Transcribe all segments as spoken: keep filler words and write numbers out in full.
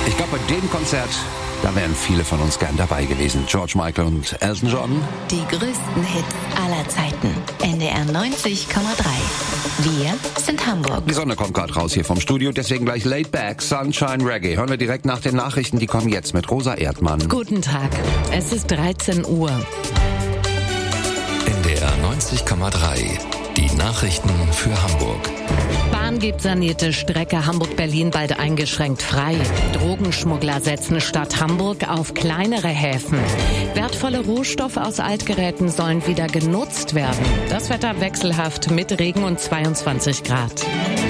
Ich glaube, bei dem Konzert, da wären viele von uns gern dabei gewesen. George Michael und Elton John. Die größten Hits aller Zeiten. N D R neunzig Komma drei. Wir sind Hamburg. Die Sonne kommt gerade raus hier vom Studio, deswegen gleich Laid Back, Sunshine Reggae. Hören wir direkt nach den Nachrichten, die kommen jetzt mit Rosa Erdmann. Guten Tag, es ist dreizehn Uhr. N D R neunzig Komma drei. Die Nachrichten für Hamburg. Bahn gibt sanierte Strecke Hamburg-Berlin bald eingeschränkt frei. Drogenschmuggler setzen statt Hamburg auf kleinere Häfen. Wertvolle Rohstoffe aus Altgeräten sollen wieder genutzt werden. Das Wetter wechselhaft mit Regen und zweiundzwanzig Grad.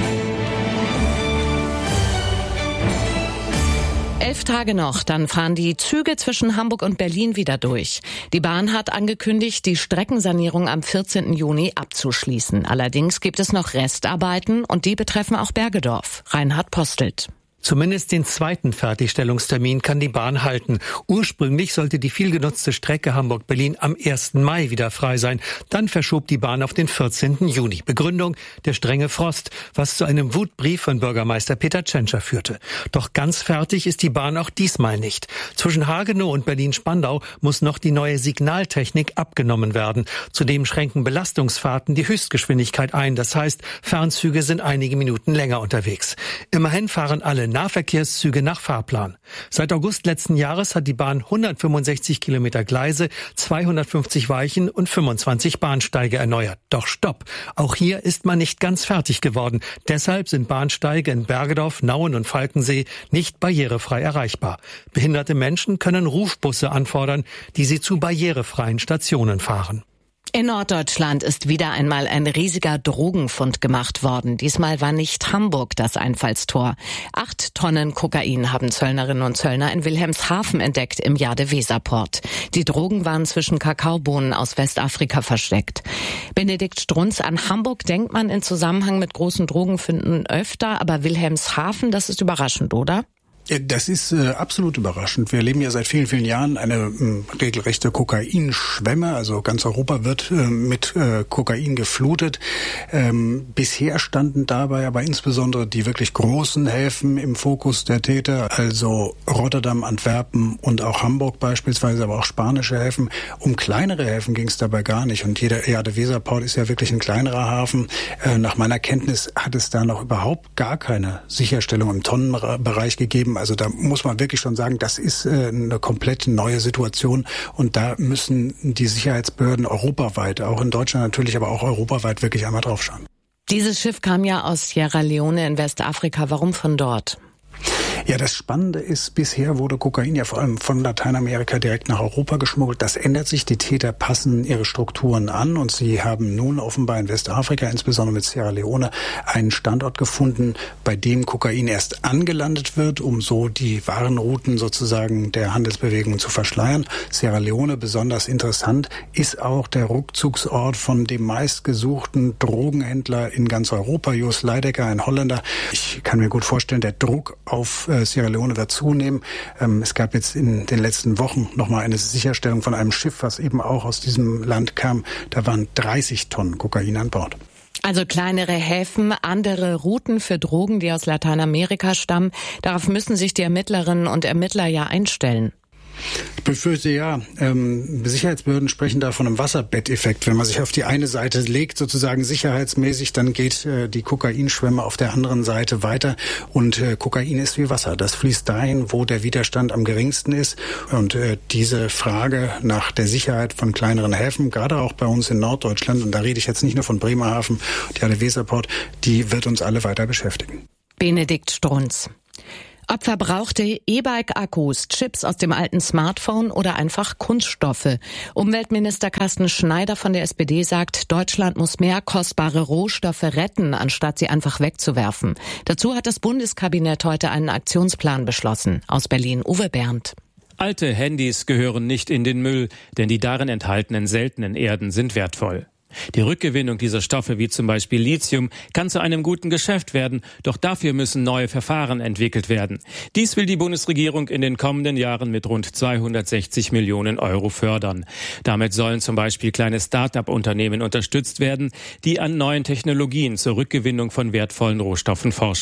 Elf Tage noch, dann fahren die Züge zwischen Hamburg und Berlin wieder durch. Die Bahn hat angekündigt, die Streckensanierung am vierzehnten Juni abzuschließen. Allerdings gibt es noch Restarbeiten und die betreffen auch Bergedorf. Reinhard Postelt. Zumindest den zweiten Fertigstellungstermin kann die Bahn halten. Ursprünglich sollte die viel genutzte Strecke Hamburg-Berlin am ersten Mai wieder frei sein. Dann verschob die Bahn auf den vierzehnten Juni. Begründung: der strenge Frost, was zu einem Wutbrief von Bürgermeister Peter Tschentscher führte. Doch ganz fertig ist die Bahn auch diesmal nicht. Zwischen Hagenow und Berlin-Spandau muss noch die neue Signaltechnik abgenommen werden. Zudem schränken Belastungsfahrten die Höchstgeschwindigkeit ein. Das heißt, Fernzüge sind einige Minuten länger unterwegs. Immerhin fahren alle Nahverkehrszüge nach Fahrplan. Seit August letzten Jahres hat die Bahn hundertfünfundsechzig Kilometer Gleise, zweihundertfünfzig Weichen und fünfundzwanzig Bahnsteige erneuert. Doch stopp! Auch hier ist man nicht ganz fertig geworden. Deshalb sind Bahnsteige in Bergedorf, Nauen und Falkensee nicht barrierefrei erreichbar. Behinderte Menschen können Rufbusse anfordern, die sie zu barrierefreien Stationen fahren. In Norddeutschland ist wieder einmal ein riesiger Drogenfund gemacht worden. Diesmal war nicht Hamburg das Einfallstor. Acht Tonnen Kokain haben Zöllnerinnen und Zöllner in Wilhelmshaven entdeckt im Jade-Weser-Port. Die Drogen waren zwischen Kakaobohnen aus Westafrika versteckt. Benedikt Strunz, an Hamburg denkt man in Zusammenhang mit großen Drogenfunden öfter, aber Wilhelmshaven, das ist überraschend, oder? Das ist äh, absolut überraschend. Wir erleben ja seit vielen, vielen Jahren eine äh, regelrechte Kokainschwemme. Also ganz Europa wird äh, mit äh, Kokain geflutet. Ähm, bisher standen dabei aber insbesondere die wirklich großen Häfen im Fokus der Täter, also Rotterdam, Antwerpen und auch Hamburg beispielsweise, aber auch spanische Häfen. Um kleinere Häfen ging es dabei gar nicht. Und jeder Jade-Weser-Port ist ja wirklich ein kleinerer Hafen. Äh, nach meiner Kenntnis hat es da noch überhaupt gar keine Sicherstellung im Tonnenbereich gegeben. Also da muss man wirklich schon sagen, das ist äh, eine komplett neue Situation und da müssen die Sicherheitsbehörden europaweit, auch in Deutschland natürlich, aber auch europaweit wirklich einmal drauf schauen. Dieses Schiff kam ja aus Sierra Leone in Westafrika. Warum von dort? Ja, das Spannende ist, bisher wurde Kokain ja vor allem von Lateinamerika direkt nach Europa geschmuggelt. Das ändert sich. Die Täter passen ihre Strukturen an und sie haben nun offenbar in Westafrika, insbesondere mit Sierra Leone, einen Standort gefunden, bei dem Kokain erst angelandet wird, um so die Warenrouten sozusagen der Handelsbewegung zu verschleiern. Sierra Leone, besonders interessant, ist auch der Rückzugsort von dem meistgesuchten Drogenhändler in ganz Europa, Jos Leidecker, ein Holländer. Ich kann mir gut vorstellen, der Druck auf äh, Sierra Leone wird zunehmen. Ähm, es gab jetzt in den letzten Wochen nochmal eine Sicherstellung von einem Schiff, was eben auch aus diesem Land kam. Da waren dreißig Tonnen Kokain an Bord. Also kleinere Häfen, andere Routen für Drogen, die aus Lateinamerika stammen. Darauf müssen sich die Ermittlerinnen und Ermittler ja einstellen. Ich befürchte ja. Ähm, Sicherheitsbehörden sprechen da von einem Wasserbetteffekt. Wenn man sich auf die eine Seite legt, sozusagen sicherheitsmäßig, dann geht äh, die Kokainschwemme auf der anderen Seite weiter. Und äh, Kokain ist wie Wasser. Das fließt dahin, wo der Widerstand am geringsten ist. Und äh, diese Frage nach der Sicherheit von kleineren Häfen, gerade auch bei uns in Norddeutschland, und da rede ich jetzt nicht nur von Bremerhaven, Jade-Weser-Port, die wird uns alle weiter beschäftigen. Benedikt Strunz. Ob verbrauchte E-Bike-Akkus, Chips aus dem alten Smartphone oder einfach Kunststoffe. Umweltminister Carsten Schneider von der S P D sagt, Deutschland muss mehr kostbare Rohstoffe retten, anstatt sie einfach wegzuwerfen. Dazu hat das Bundeskabinett heute einen Aktionsplan beschlossen. Aus Berlin, Uwe Berndt. Alte Handys gehören nicht in den Müll, denn die darin enthaltenen seltenen Erden sind wertvoll. Die Rückgewinnung dieser Stoffe, wie zum Beispiel Lithium, kann zu einem guten Geschäft werden, doch dafür müssen neue Verfahren entwickelt werden. Dies will die Bundesregierung in den kommenden Jahren mit rund zweihundertsechzig Millionen Euro fördern. Damit sollen zum Beispiel kleine Start-up-Unternehmen unterstützt werden, die an neuen Technologien zur Rückgewinnung von wertvollen Rohstoffen forschen.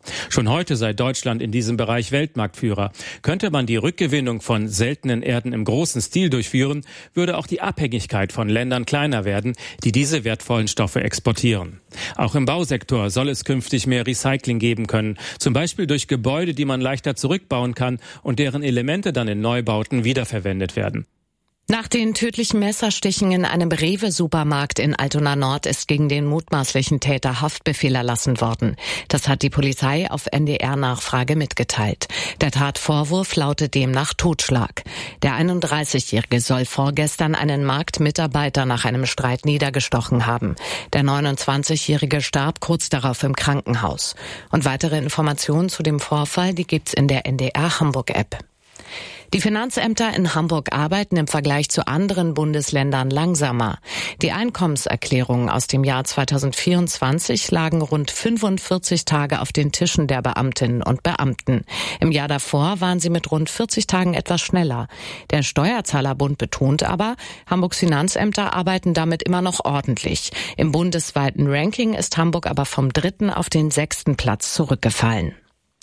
Schon heute sei Deutschland in diesem Bereich Weltmarktführer. Könnte man die Rückgewinnung von seltenen Erden im großen Stil durchführen, würde auch die Abhängigkeit von Ländern kleiner werden, die diese wertvollen Stoffe exportieren. Auch im Bausektor soll es künftig mehr Recycling geben können, zum Beispiel durch Gebäude, die man leichter zurückbauen kann und deren Elemente dann in Neubauten wiederverwendet werden. Nach den tödlichen Messerstichen in einem Rewe-Supermarkt in Altona Nord ist gegen den mutmaßlichen Täter Haftbefehl erlassen worden. Das hat die Polizei auf N D R-Nachfrage mitgeteilt. Der Tatvorwurf lautet demnach Totschlag. Der einunddreißigjährige soll vorgestern einen Marktmitarbeiter nach einem Streit niedergestochen haben. Der neunundzwanzigjährige starb kurz darauf im Krankenhaus. Und weitere Informationen zu dem Vorfall, die gibt's in der N D R Hamburg-App. Die Finanzämter in Hamburg arbeiten im Vergleich zu anderen Bundesländern langsamer. Die Einkommenserklärungen aus dem Jahr zweitausendvierundzwanzig lagen rund fünfundvierzig Tage auf den Tischen der Beamtinnen und Beamten. Im Jahr davor waren sie mit rund vierzig Tagen etwas schneller. Der Steuerzahlerbund betont aber, Hamburgs Finanzämter arbeiten damit immer noch ordentlich. Im bundesweiten Ranking ist Hamburg aber vom dritten auf den sechsten Platz zurückgefallen.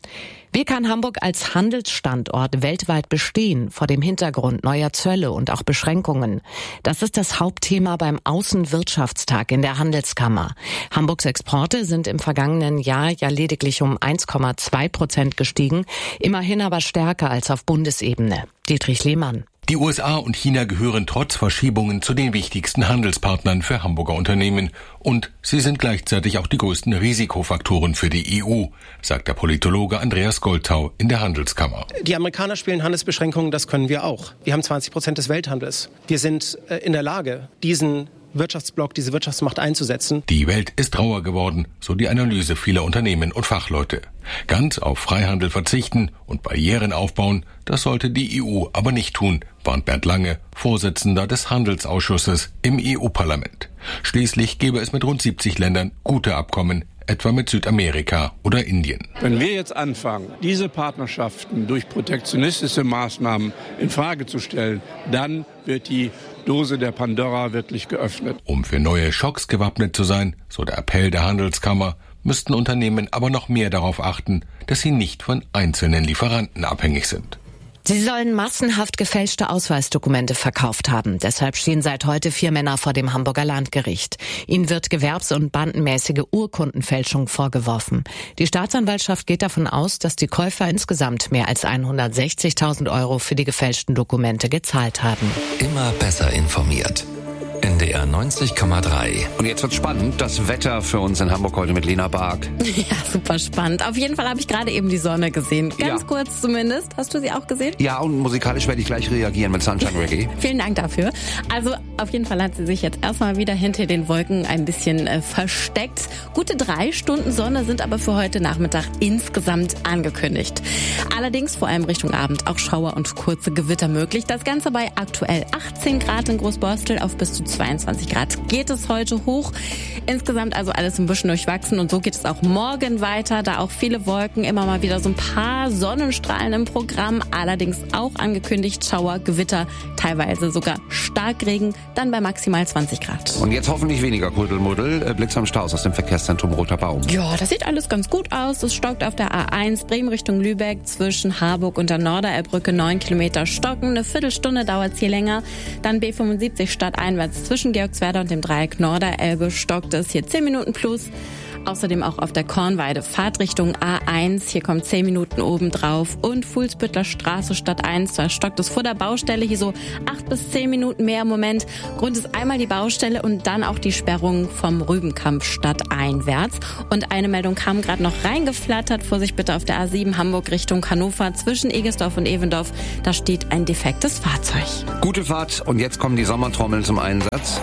Wie kann Hamburg als Handelsstandort weltweit bestehen, vor dem Hintergrund neuer Zölle und auch Beschränkungen? Das ist das Hauptthema beim Außenwirtschaftstag in der Handelskammer. Hamburgs Exporte sind im vergangenen Jahr ja lediglich um eins Komma zwei Prozent gestiegen, immerhin aber stärker als auf Bundesebene. Dietrich Lehmann. Die U S A und China gehören trotz Verschiebungen zu den wichtigsten Handelspartnern für Hamburger Unternehmen. Und sie sind gleichzeitig auch die größten Risikofaktoren für die E U, sagt der Politologe Andreas Goltau in der Handelskammer. Die Amerikaner spielen Handelsbeschränkungen, das können wir auch. Wir haben zwanzig Prozent des Welthandels. Wir sind in der Lage, diesen Wirtschaftsblock, diese Wirtschaftsmacht einzusetzen. Die Welt ist rauer geworden, so die Analyse vieler Unternehmen und Fachleute. Ganz auf Freihandel verzichten und Barrieren aufbauen, das sollte die E U aber nicht tun, warnt Bernd Lange, Vorsitzender des Handelsausschusses im E U-Parlament. Schließlich gäbe es mit rund siebzig Ländern gute Abkommen, etwa mit Südamerika oder Indien. Wenn wir jetzt anfangen, diese Partnerschaften durch protektionistische Maßnahmen in Frage zu stellen, dann wird die Dose der Pandora wirklich geöffnet. Um für neue Schocks gewappnet zu sein, so der Appell der Handelskammer, müssten Unternehmen aber noch mehr darauf achten, dass sie nicht von einzelnen Lieferanten abhängig sind. Sie sollen massenhaft gefälschte Ausweisdokumente verkauft haben. Deshalb stehen seit heute vier Männer vor dem Hamburger Landgericht. Ihnen wird gewerbs- und bandenmäßige Urkundenfälschung vorgeworfen. Die Staatsanwaltschaft geht davon aus, dass die Käufer insgesamt mehr als hundertsechzigtausend Euro für die gefälschten Dokumente gezahlt haben. Immer besser informiert. N D R neunzig Komma drei. Und jetzt wird spannend, das Wetter für uns in Hamburg heute mit Lena Bark. Ja, super spannend. Auf jeden Fall habe ich gerade eben die Sonne gesehen. Ganz ja. kurz zumindest. Hast du sie auch gesehen? Ja, und musikalisch werde ich gleich reagieren mit Sunshine Reggae. Vielen Dank dafür. Also auf jeden Fall hat sie sich jetzt erstmal wieder hinter den Wolken ein bisschen äh, versteckt. Gute drei Stunden Sonne sind aber für heute Nachmittag insgesamt angekündigt. Allerdings vor allem Richtung Abend auch Schauer und kurze Gewitter möglich. Das Ganze bei aktuell achtzehn Grad in Großborstel, auf bis zu zweiundzwanzig Grad geht es heute hoch. Insgesamt also alles ein bisschen durchwachsen und so geht es auch morgen weiter, da auch viele Wolken, immer mal wieder so ein paar Sonnenstrahlen im Programm, allerdings auch angekündigt Schauer, Gewitter, teilweise sogar Starkregen, dann bei maximal zwanzig Grad. Und jetzt hoffentlich weniger Kuddelmuddel, Blitz am Staus aus dem Verkehrszentrum Roter Baum. Ja, das sieht alles ganz gut aus. Es stockt auf der A eins Bremen Richtung Lübeck zwischen Harburg und der Norderelbbrücke neun Kilometer stocken. Eine Viertelstunde dauert es hier länger. Dann B fünfundsiebzig stadteinwärts zwischen Georgswerda und dem Dreieck Norderelbe stockt es hier zehn Minuten plus. Außerdem auch auf der Kornweide Fahrtrichtung A eins. Hier kommt zehn Minuten oben drauf. Und Fuhlsbüttler Straße Stadt eins. Da stockt es vor der Baustelle hier so acht bis zehn Minuten mehr im Moment. Grund ist einmal die Baustelle und dann auch die Sperrung vom Rübenkampf stadteinwärts. Und eine Meldung kam gerade noch reingeflattert. Vorsicht bitte auf der A sieben Hamburg Richtung Hannover zwischen Egesdorf und Evendorf. Da steht ein defektes Fahrzeug. Gute Fahrt und jetzt kommen die Sommertrommeln zum Einsatz.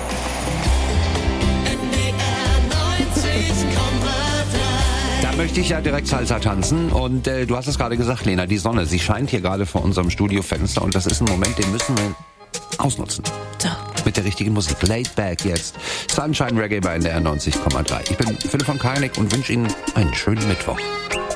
Da möchte ich ja direkt Salsa tanzen und äh, du hast es gerade gesagt, Lena, die Sonne, sie scheint hier gerade vor unserem Studiofenster und das ist ein Moment, den müssen wir ausnutzen. So. Mit der richtigen Musik. Laid Back jetzt. Sunshine Reggae bei N D R neunzig Komma drei. Ich bin Philipp von Keinig und wünsche Ihnen einen schönen Mittwoch.